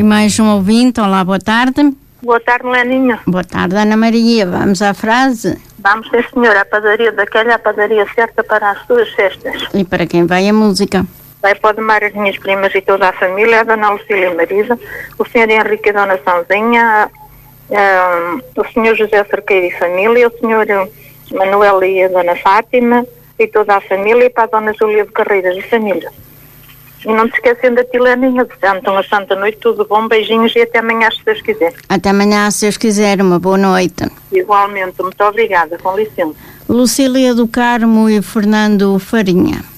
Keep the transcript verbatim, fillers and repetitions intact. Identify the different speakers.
Speaker 1: E mais um ouvinte. Olá, boa tarde.
Speaker 2: Boa tarde, Leninha.
Speaker 1: Boa tarde, Ana Maria. Vamos à frase?
Speaker 2: Vamos, sim, senhora. A padaria daquela é a padaria certa para as suas festas.
Speaker 1: E para quem vai a música?
Speaker 2: Vai para o Demar, as minhas primas e toda a família, a Dona Lucília e Marisa, o senhor Henrique e a Dona Sãozinha, um, o senhor José Cerqueiro e família, o senhor Manuel e a Dona Fátima e toda a família, e para a Dona Júlia de Carreiras e família. E não te esquecendo da Tileninha, desejo uma santa noite, tudo bom, beijinhos e até amanhã, se Deus quiser.
Speaker 1: Até amanhã, se Deus quiser, uma boa noite.
Speaker 2: Igualmente, muito obrigada, com licença.
Speaker 1: Lucília do Carmo e Fernando Farinha.